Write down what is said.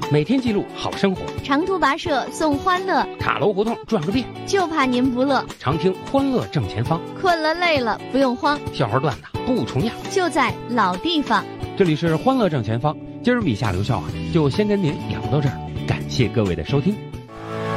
每天记录好生活， 长途跋涉送欢乐， 塔楼胡同转个遍， 就怕您不乐。 常听欢乐正前方， 困了累了不用慌， 笑话段子不重样， 就在老地方。 这里是欢乐正前方，今儿笔下留校就先跟您聊到这儿，感谢各位的收听。